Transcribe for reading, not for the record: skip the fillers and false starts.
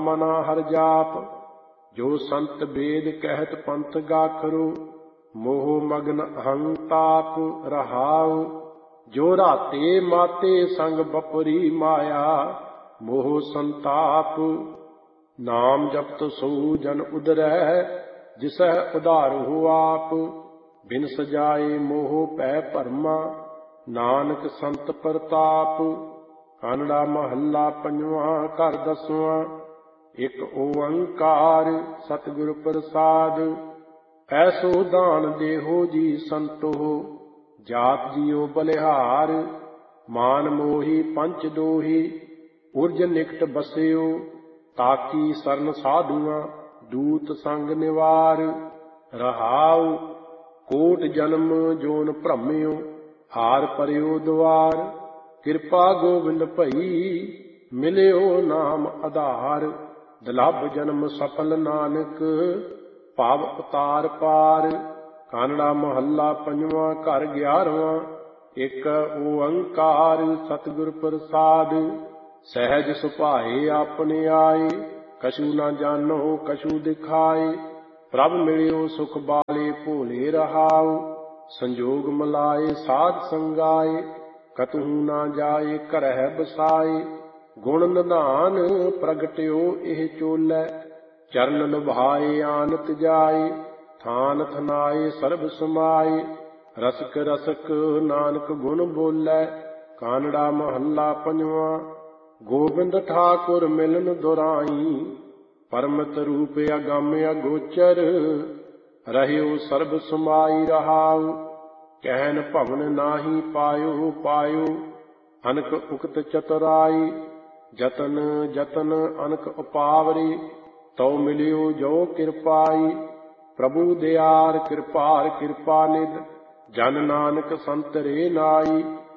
ਮਨਾ ਹਰ ਜਾਪ। ਜੋ ਸੰਤ ਬੇਦ ਕਹਿਤ ਪੰਥ ਗਾਖਰੂ, ਮੋਹ ਮਗਨ ਅਹੰ ਤਾਪ ਰਹਾਉ। ਜੋ ਰਾਤੇ ਮਾਤੇ ਸੰਗ ਬਪਰੀ ਮਾਇਆ, ਮੋਹ ਸੰਤਾਪ। ਨਾਮ ਜਪਤ ਸੋ ਜਨ ਉਦਰੈ, ਜਿਸੈ ਉਧਾਰਹੁ ਆਪ। ਬਿਨ ਸਜਾਏ ਮੋਹ ਭੈ ਭਰਮਾ, ਨਾਨਕ ਸੰਤ ਪ੍ਰਤਾਪ। ਕਾਨੜਾ ਮਹੱਲਾ ਪੰਜਵਾਂ ਘਰ ਦਸਵਾਂ। ਇਕ ਓੰਕਾਰ ਸਤਿਗੁਰ ਪ੍ਰਸਾਦ। ਐਸੋ ਦਾਨ ਦੇਹੋ ਜੀ ਸੰਤੋ, ਜਾਤ ਜੀਓ ਬਲਿਹਾਰ। ਮਾਨ ਮੋਹੀ ਪੰਚ ਦੋਹੀ, ਉਰਜ ਨਿਕਟ ਬਸਿਓ। ਤਾਕੀ ਸਰਨ ਸਾਧੂਆਂ, ਦੂਤ ਸੰਗ ਨਿਵਾਰ। ਰਹਾਉ ਕੋਟ ਜਨਮ ਜੋਨ ਭ੍ਰਮਿਓ, ਹਾਰ ਪਰਿਓ ਦੁਆਰ। ਕਿਰਪਾ ਗੋਬਿੰਦ ਭਈ, ਮਿਲਿਓ ਨਾਮ ਆਧਾਰ। ਦੁਲੱਭ ਜਨਮ ਸਫਲ ਨਾਨਕ, ਭਵ ਉਤਾਰ ਪਾਰ। ਕਾਨੜਾ ਮਹੱਲਾ ਪੰਜਵਾਂ ਘਰ 11ਵਾਂ। ਇਕ ਓੰਕਾਰ ਸਤਿਗੁਰ ਪ੍ਰਸਾਦ। ਸਹਿਜ ਸੁਭਾਏ ਆਪਣੇ ਆਏ, ਕਛੂ ਨਾ ਜਾਣੋ ਕਛੂ ਦਿਖਾਏ। ਪ੍ਰਭ ਮਿਲਿਓ ਸੁਖ ਬਾਲੇ ਭੋਲੇ ਰਹਾਉ, ਸੰਜੋਗ ਮਿਲਾਏ ਸਾਧ ਸੰਗਾਏ। ਕਤਹੂ ਨਾ ਜਾਏ ਘਰਹਿ ਬਸਾਏ, ਗੁਣ ਨਿਧਾਨ ਪ੍ਰਗਟਿਓ ਇਹ ਚੋਲੇ। ਚਰਨ ਲੁਭਾਏ ਆਨਤ ਜਾਏ, ਥਾਨ ਥਨਾਏ ਸਰਬ ਸਮਾਏ। ਰਸਕ ਰਸਕ ਨਾਨਕ ਗੁਣ ਬੋਲੇ। ਕਾਨੜਾ ਮਹੱਲਾ ਪੰਜਵਾਂ। ਗੋਬਿੰਦ ਠਾਕੁਰ ਮਿਲਨ ਦੁਰਾਈ, ਪਰਮਤ ਰੂਪ ਅਗੰਮ ਅਗੋਚਰ। ਰਹਿਓ ਸਰਬ ਸਮਾਈ ਰਹਾਉ, ਕਹਿਨ ਭਵਨ ਨਾਹੀ ਪਾਇਓ ਪਾਇਓ। ਅਨਕ ਉਕਤ ਚਤੁਰਾਈ, ਜਤਨ ਜਤਨ ਅਨਕ ਉਪਾਵਰੀ। ਤਉ ਮਿਲਿਓ ਜੋ ਕਿਰਪਾਈ, ਪ੍ਰਭੂ ਦਿਆਰ ਕਿਰਪਾਰ ਕਿਰਪਾ ਨਿਧ। ਜਨ ਨਾਨਕ ਸੰਤ ਰੇ ਨਾਈ,